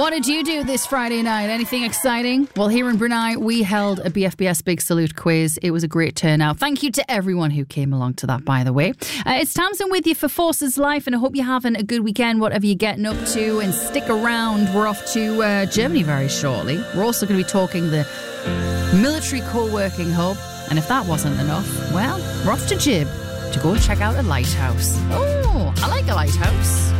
What did you do this Friday night? Anything exciting? Well, here in Brunei, we held a BFBS Big Salute quiz. It was a great turnout. Thank you to everyone who came along to that, by the way. It's Tamsin with you for Forces Life, and I hope you're having a good weekend, whatever you're getting up to, and stick around. We're off to Germany very shortly. We're also going to be talking the military co-working hub, and if that wasn't enough, well, we're off to Jib to go and check out a lighthouse. Oh, I like a lighthouse.